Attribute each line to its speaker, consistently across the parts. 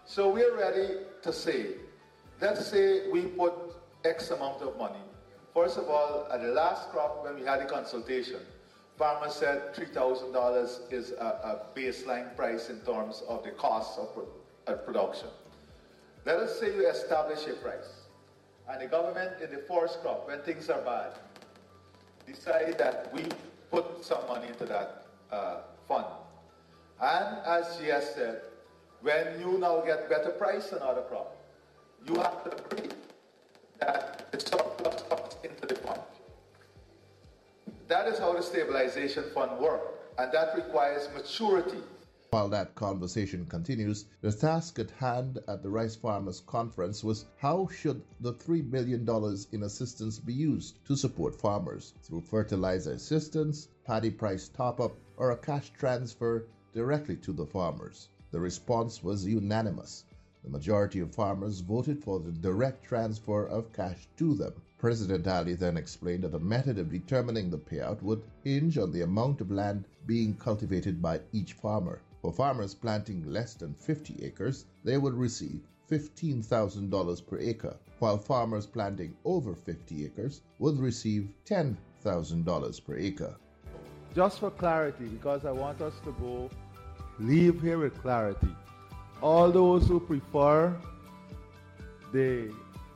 Speaker 1: So we're ready to say, let's say we put X amount of money. First of all, at the last crop when we had a consultation, farmers said $3,000 is a baseline price in terms of the cost of production. Let us say you establish a price, and the government in the first crop, when things are bad, decide that we put some money into that fund. And as she has said, when you now get better price on other crop, you have to agree that the surplus comes into the fund. That is how the stabilization fund works, and that requires maturity.
Speaker 2: While that conversation continues, the task at hand at the Rice Farmers Conference was how should the $3 billion in assistance be used to support farmers through fertilizer assistance, paddy price top-up, or a cash transfer directly to the farmers. The response was unanimous. The majority of farmers voted for the direct transfer of cash to them. President Ali then explained that a method of determining the payout would hinge on the amount of land being cultivated by each farmer. For farmers planting less than 50 acres, they would receive $15,000 per acre, while farmers planting over 50 acres would receive $10,000 per acre.
Speaker 3: Just for clarity, because I want us to leave here with clarity. All those who prefer the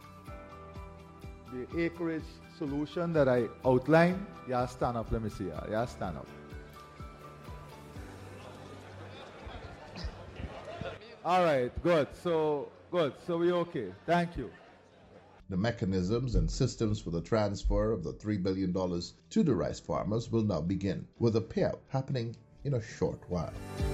Speaker 3: acreage solution that I outlined, yeah, stand up. Let me see. Yeah, stand up. All right, good. So we're okay. Thank you.
Speaker 2: The mechanisms and systems for the transfer of the $3 billion to the rice farmers will now begin, with a payout happening in a short while.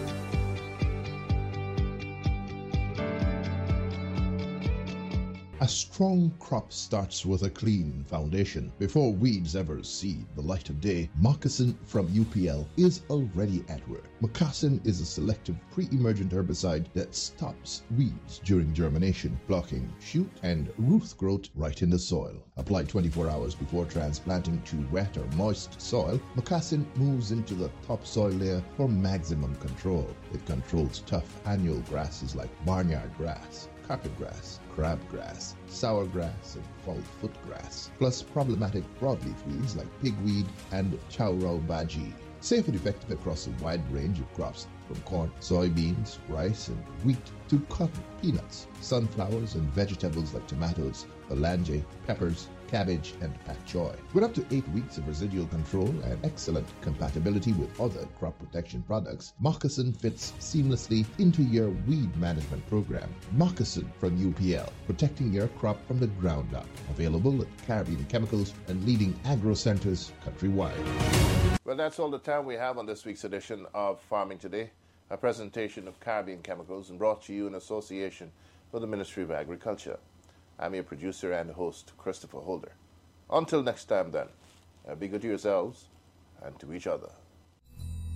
Speaker 2: A strong crop starts with a clean foundation. Before weeds ever see the light of day, Moccasin from UPL is already at work. Moccasin is a selective pre-emergent herbicide that stops weeds during germination, blocking shoot and root growth right in the soil. Applied 24 hours before transplanting to wet or moist soil, Moccasin moves into the topsoil layer for maximum control. It controls tough annual grasses like barnyard grass, carpet grass, crabgrass, sourgrass, and fall footgrass, plus problematic broadleaf weeds like pigweed and chowrau baji. Safe and effective across a wide range of crops from corn, soybeans, rice, and wheat to cotton, peanuts, sunflowers, and vegetables like tomatoes, phalange, peppers, cabbage, and pak choy. With up to 8 weeks of residual control and excellent compatibility with other crop protection products, Moccasin fits seamlessly into your weed management program. Moccasin from UPL, protecting your crop from the ground up. Available at Caribbean Chemicals and leading agro centers countrywide.
Speaker 4: Well, that's all the time we have on this week's edition of Farming Today, a presentation of Caribbean Chemicals and brought to you in association with the Ministry of Agriculture. I'm your producer and host, Christopher Holder. Until next time then, be good to yourselves and to each other.